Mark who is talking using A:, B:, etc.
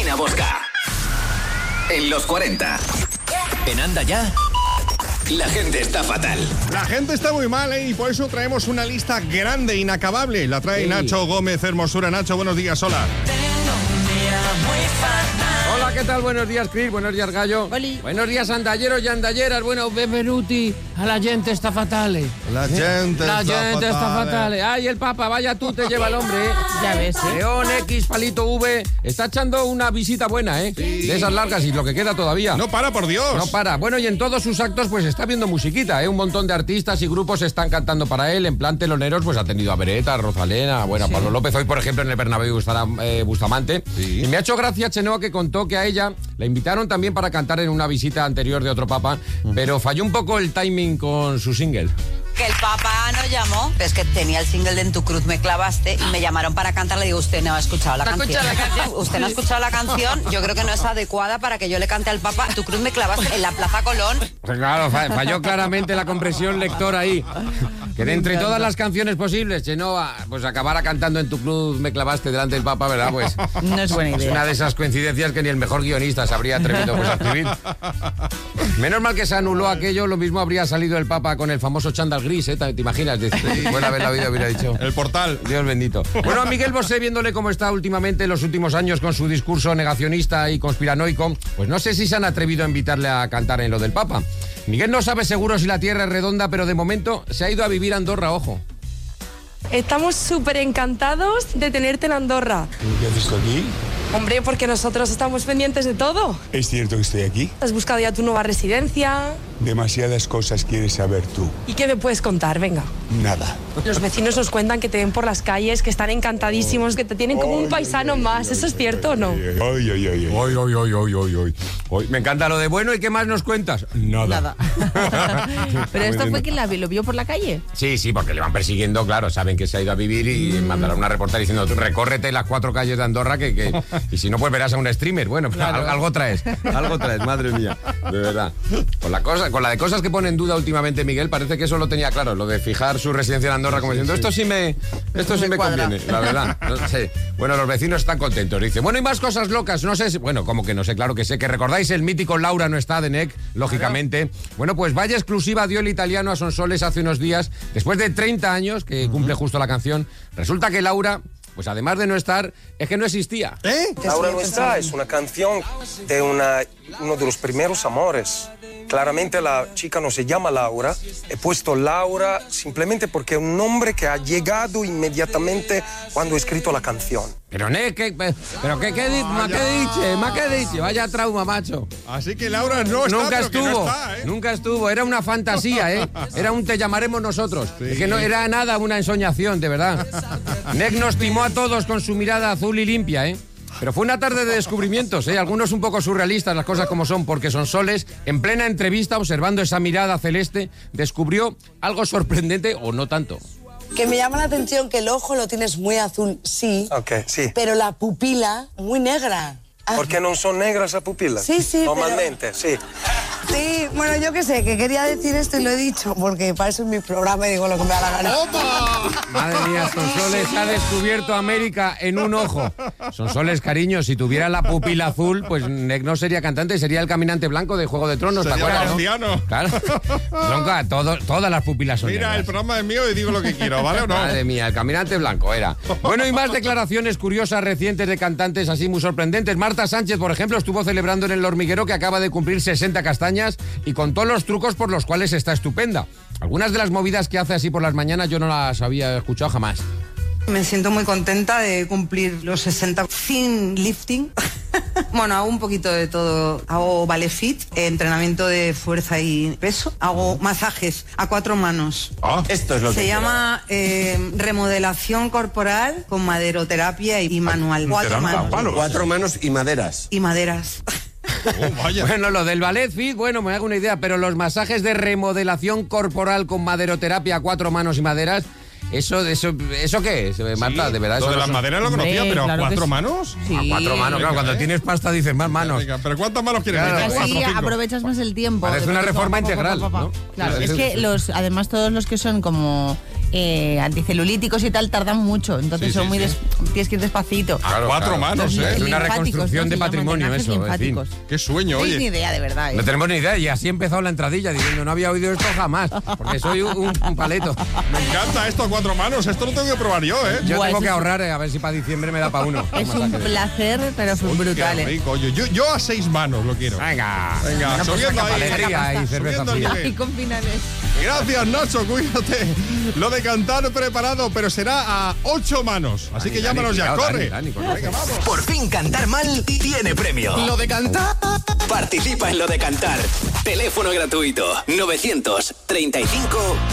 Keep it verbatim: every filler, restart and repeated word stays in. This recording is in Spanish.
A: Marina Bosca. En los cuarenta. En Anda Ya. La gente está fatal.
B: La gente está muy mal, ¿eh? Y por eso traemos una lista grande, inacabable. La trae sí. Nacho Gómez Hermosura. Nacho, buenos días, hola.
C: Hola, ¿qué tal? Buenos días, Chris. Buenos días, Gallo.
D: Oli.
C: Buenos días, andalleros y andalleras. Bueno, benvenuti. A la gente está fatal.
B: La gente
C: La
B: está
C: gente
B: fatal.
C: está fatal. Ay, el Papa, vaya tú, te lleva el hombre, ¿eh?
D: Ya ves, ¿eh?
C: León X, palito V. Está echando una visita buena, ¿eh?
B: Sí.
C: De esas largas y lo que queda todavía.
B: No para, por Dios.
C: No para. Bueno, y en todos sus actos, pues está viendo musiquita, ¿eh? Un montón de artistas y grupos están cantando para él. En plan teloneros, pues ha tenido a Beretta, a Rosalena, bueno, a
D: Sí.
C: Pablo López. Hoy, por ejemplo, en el Bernabéu estará eh, Bustamante.
B: Sí.
C: Y me ha hecho gracia, Chenoa, que contó que a ella la invitaron también para cantar en una visita anterior de otro papa, uh-huh. pero falló un poco el timing con su single.
E: Que el Papa nos llamó, es que tenía el single de En tu cruz me clavaste y me llamaron para cantar. Le digo, usted no ha escuchado la
D: ¿No ha
E: canción.
D: escuchado la canción?
E: Usted no ha escuchado la canción. Yo creo que no es adecuada para que yo le cante al Papa En tu cruz me clavaste en la Plaza Colón.
C: Pues claro, falló claramente la compresión lectora ahí. Que de entre todas las canciones posibles, Chenoa, pues acabara cantando En tu cruz me clavaste delante del Papa, ¿verdad? Pues
D: no es buena idea.
C: Es una de esas coincidencias que ni el mejor guionista se habría atrevido pues, a escribir. Menos mal que se anuló aquello, lo mismo habría salido el Papa con el famoso chándal gris, ¿eh? ¿Te imaginas? Buena vez la vida hubiera dicho.
B: El portal.
C: Dios bendito. Bueno, a Miguel Bosé, viéndole cómo está últimamente en los últimos años con su discurso negacionista y conspiranoico, pues no sé si se han atrevido a invitarle a cantar en lo del Papa. Miguel no sabe seguro si la Tierra es redonda, pero de momento se ha ido a vivir a Andorra, ojo.
F: Estamos súper encantados de tenerte en Andorra.
G: ¿Qué haces tú aquí?
F: Hombre, porque nosotros estamos pendientes de todo.
G: ¿Es cierto que estoy aquí?
F: ¿Has buscado ya tu nueva residencia?
G: Demasiadas cosas quieres saber tú.
F: ¿Y qué me puedes contar? Venga.
G: Nada.
F: Los vecinos nos cuentan que te ven por las calles, que están encantadísimos, que te tienen como un paisano más. ¿Eso es cierto o no?
G: Ay, ay, ay, ay.
C: Hoy, hoy, hoy, hoy, hoy, hoy. Hoy. Me encanta lo de bueno. ¿Y qué más nos cuentas? Nada.
D: Nada. Pero esto fue quien la vi- lo vio por la calle.
C: Sí, sí, porque le van persiguiendo, claro, saben que se ha ido a vivir y mm. mandarán una reportera diciendo, tú recórrete las cuatro calles de Andorra que, que y si no, pues verás a un streamer. Bueno, pues claro. algo traes, algo traes, madre mía, de verdad. Con la cosa, con la de cosas que pone en duda últimamente Miguel, parece que eso lo tenía claro, lo de fijar su residencia en Andorra, como diciendo, esto sí me, esto sí me conviene, la verdad. No sé. Bueno, los vecinos están contentos, dice. Bueno, y más cosas locas, no sé, si, bueno, como que no sé, claro que sé, que recordáis el mítico Laura no está de N E C, lógicamente. Bueno, pues vaya exclusiva dio el italiano a Sonsoles hace unos días, después de treinta años, que uh-huh. cumple justo la canción, resulta que Laura, pues además de no estar, es que no existía.
B: ¿Eh?
H: Laura no está es una canción de una, uno de los primeros amores. Claramente la chica no se llama Laura. He puesto Laura simplemente porque es un nombre que ha llegado inmediatamente cuando he escrito la canción.
C: Pero, ¿qué, qué, pero qué, qué, ma, ¿qué dice? ¿Ma qué dice? Vaya trauma, macho.
B: Así que Laura no está,
C: nunca
B: pero
C: estuvo,
B: que no está, ¿eh?
C: Nunca estuvo. Era una fantasía, ¿eh? Era un te llamaremos nosotros. Sí. Es que no era nada una ensoñación, de verdad. N E C nos timó a todos con su mirada azul y limpia, ¿eh? Pero fue una tarde de descubrimientos, ¿eh? Algunos un poco surrealistas, las cosas como son, porque Sonsoles, en plena entrevista, observando esa mirada celeste, descubrió algo sorprendente, o no tanto.
I: Que me llama la atención que el ojo lo tienes muy azul, sí.
H: Ok, sí.
I: Pero la pupila, muy negra.
H: ¿Por qué no son negras las pupilas?
I: Sí, sí,
H: normalmente,
I: pero...
H: sí.
I: Sí, bueno, yo qué sé, que quería decir esto y lo he dicho, porque para eso es mi programa y digo lo que me da la gana.
C: Madre mía, Sonsoles ha descubierto América en un ojo. Sonsoles, cariño, si tuviera la pupila azul, pues N E C no sería cantante, sería el caminante blanco de Juego de Tronos, ¿te acuerdas?
B: Marciano.
C: Claro. Tronca, todo, todas las pupilas son
B: Mira,
C: negras.
B: el programa es mío y digo lo que quiero, ¿vale o no?
C: Madre mía, el caminante blanco era. Bueno, y más declaraciones curiosas recientes de cantantes así muy sorprendentes. Marta Sánchez, por ejemplo, estuvo celebrando en El Hormiguero que acaba de cumplir sesenta castañas y contó los trucos por los cuales está estupenda. Algunas de las movidas que hace así por las mañanas yo no las había escuchado jamás.
J: Me siento muy contenta de cumplir los sesenta sin lifting. Bueno, hago un poquito de todo. Hago ballet fit, entrenamiento de fuerza y peso. Hago masajes a cuatro manos.
B: Ah,
G: esto es lo
J: Se
G: que
J: llama eh, remodelación corporal con maderoterapia y manual. Cuatro manos.
B: Palos.
G: Cuatro manos y maderas.
J: Y maderas.
B: Oh, vaya.
C: Bueno, lo del ballet fit, bueno, me hago una idea, pero los masajes de remodelación corporal con maderoterapia a cuatro manos y maderas, ¿eso eso, eso qué es, Marta?
B: Sí,
C: de verdad.
B: Lo
C: Eso
B: de
C: no
B: las
C: son-
B: maderas lo conocía,
D: Hombre,
B: pero
D: claro
B: ¿a
D: que
B: cuatro
D: sí.
B: manos?
D: Sí.
C: A cuatro manos, claro, cuando
B: ¿eh?
C: tienes pasta dices más manos.
B: Venga, ¿pero cuántas manos quieres
C: Claro,
B: meter?
C: sí,
B: ¿Cuatro,
D: Así
B: cinco?
D: aprovechas más el tiempo.
C: Parece
D: De
C: una
D: pronto,
C: reforma
D: pa, pa, pa,
C: integral,
D: pa, pa, pa.
C: ¿no?
D: Claro,
C: Claro,
D: es
C: eso-
D: que los, además todos los que son como eh, anticelulíticos y tal tardan mucho, entonces
B: Sí,
D: son
B: sí,
D: muy
B: sí.
D: des- tienes que ir despacito.
B: A cuatro manos,
D: Los
B: ¿eh?
C: Es una
D: linfáticos,
C: reconstrucción
D: ¿no?
C: de
D: Se llaman
C: patrimonio,
D: drenajes
C: eso, en fin.
D: linfáticos.
B: Qué sueño,
D: No tenéis ni
B: oye.
D: idea, de verdad. ¿eh?
C: No tenemos ni idea y así he empezado la entradilla diciendo no había oído esto jamás, porque soy un, un- un paleto.
B: Me encanta esto a cuatro manos. Esto lo tengo que probar yo, ¿eh?
C: Yo
D: Buah,
C: tengo
D: eso
C: que
D: es-
C: ahorrar eh, a ver si para diciembre me da para uno.
D: Es un placer, pero fue
B: Uy,
D: brutal.
B: qué
D: ¿eh?
B: rico. Oye, yo, yo a seis manos lo quiero.
C: Venga,
B: Venga,
C: Bueno, pues
B: subiendo
C: saca
B: ahí.
C: alegría y cerveza
B: Subiendo el
C: fría.
B: nivel.
D: Y con finales.
B: Gracias, Nacho, cuídate. Lo de cantar preparado, pero será a ocho manos. Así
C: Dani,
B: que llámanos
C: Dani,
B: ya,
C: cuidado,
B: corre.
C: Dani, Dani, conoce.
B: Venga, vamos.
A: Por fin cantar mal tiene premio. Lo de cantar. Participa en Lo de cantar. Teléfono gratuito novecientos treinta y cinco